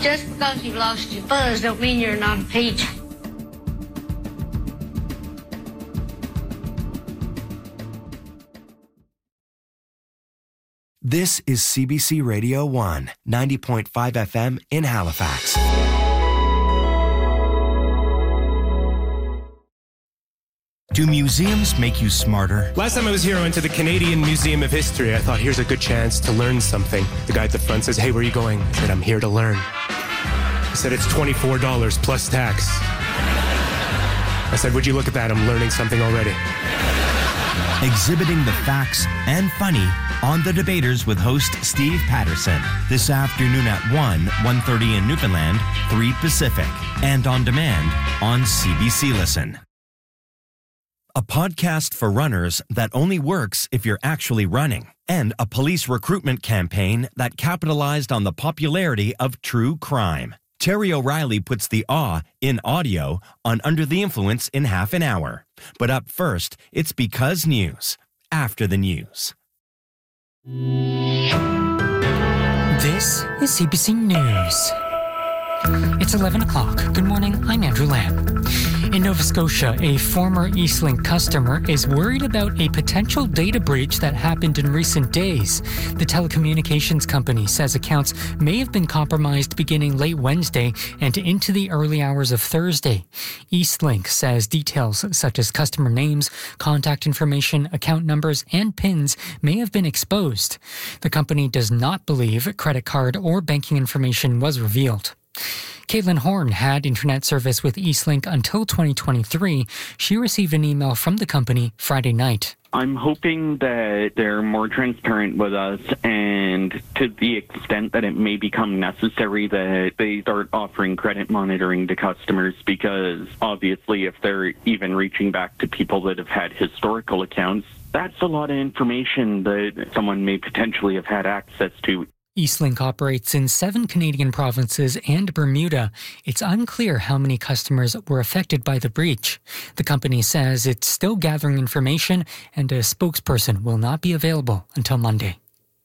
Just because you've lost your buzz don't mean you're not a peach. This is CBC Radio 1, 90.5 FM in Halifax. Do museums make you smarter? Last time I was here, I went to the Canadian Museum of History. I thought, here's a good chance to learn something. The guy at the front says, hey, where are you going? I said, I'm here to learn. He said, it's $24 plus tax. I said, would you look at that? I'm learning something already. Exhibiting the facts and funny on The Debaters with host Steve Patterson. This afternoon at 1:30 in Newfoundland, 3 Pacific. And on demand on CBC Listen. A podcast for runners that only works if you're actually running. And a police recruitment campaign that capitalized on the popularity of true crime. Terry O'Reilly puts the awe in audio on Under the Influence in half an hour. But up first, it's Because News. After the news. This is CBC News. It's 11 o'clock. Good morning, I'm Andrew Lamb. In Nova Scotia, a former Eastlink customer is worried about a potential data breach that happened in recent days. The telecommunications company says accounts may have been compromised beginning late Wednesday and into the early hours of Thursday. Eastlink says details such as customer names, contact information, account numbers, and PINs may have been exposed. The company does not believe credit card or banking information was revealed. Caitlin Horn had internet service with Eastlink until 2023. She received an email from the company Friday night. I'm hoping that they're more transparent with us, and to the extent that it may become necessary that they start offering credit monitoring to customers, because obviously if they're even reaching back to people that have had historical accounts, that's a lot of information that someone may potentially have had access to. Eastlink operates in 7 Canadian provinces and Bermuda. It's unclear how many customers were affected by the breach. The company says it's still gathering information and a spokesperson will not be available until Monday.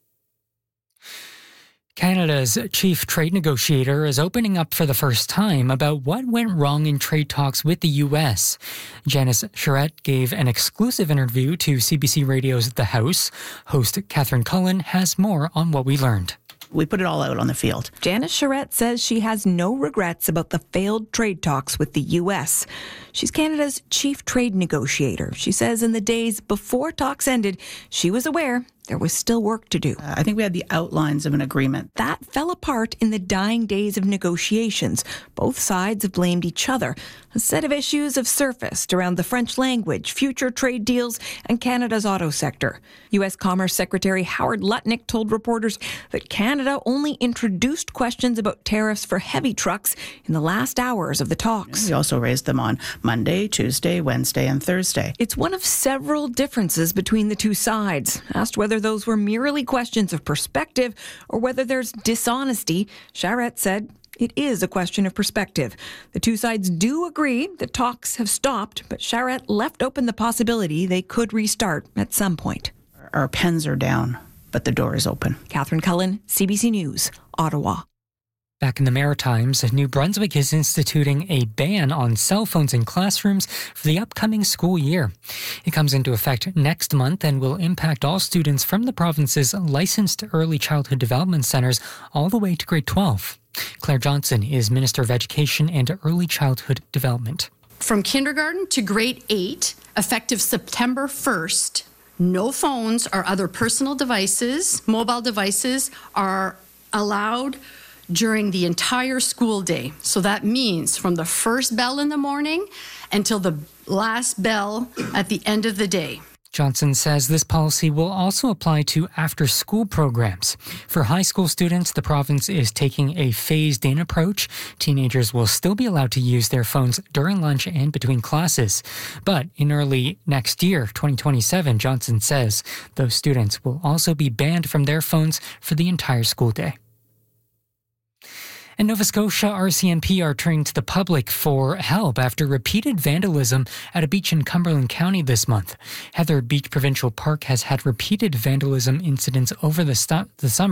Canada's chief trade negotiator is opening up for the first time about what went wrong in trade talks with the U.S. Janice Charette gave an exclusive interview to CBC Radio's The House. Host Catherine Cullen has more on what we learned. We put it all out on the field. Janice Charette says she has no regrets about the failed trade talks with the U.S. She's Canada's chief trade negotiator. She says in the days before talks ended, she was aware there was still work to do. I think we had the outlines of an agreement. That fell apart in the dying days of negotiations. Both sides have blamed each other. A set of issues have surfaced around the French language, future trade deals, and Canada's auto sector. U.S. Commerce Secretary Howard Lutnick told reporters that Canada only introduced questions about tariffs for heavy trucks in the last hours of the talks. We also raised them on Monday, Tuesday, Wednesday, and Thursday. It's one of several differences between the two sides. Asked whether those were merely questions of perspective or whether there's dishonesty, Charette said it is a question of perspective. The two sides do agree that talks have stopped, but Charette left open the possibility they could restart at some point. Our pens are down, but the door is open. Catherine Cullen, CBC News, Ottawa. Back in the Maritimes, New Brunswick is instituting a ban on cell phones in classrooms for the upcoming school year. It comes into effect next month and will impact all students from the province's licensed early childhood development centres all the way to grade 12. Claire Johnson is Minister of Education and Early Childhood Development. From kindergarten to grade 8, effective September 1st, no phones or other personal devices, mobile devices, are allowed during the entire school day. So that means from the first bell in the morning until the last bell at the end of the day. Johnson says this policy will also apply to after-school programs. For high school students, the province is taking a phased-in approach. Teenagers will still be allowed to use their phones during lunch and between classes. But in early next year, 2027, Johnson says those students will also be banned from their phones for the entire school day. In Nova Scotia, RCMP are turning to the public for help after repeated vandalism at a beach in Cumberland County this month. Heather Beach Provincial Park has had repeated vandalism incidents over the summer.